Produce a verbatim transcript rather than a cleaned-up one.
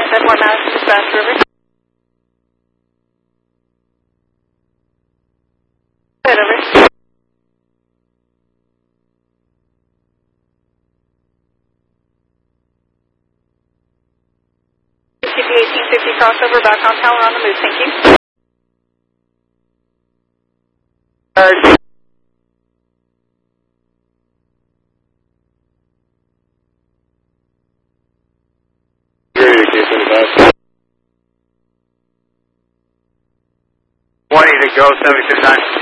Fenimore Madison Dispatch River. Right over. C P eighteen fifty crossover about compound, we're on the move, thank you. Uh, twenty to go, seven two nine.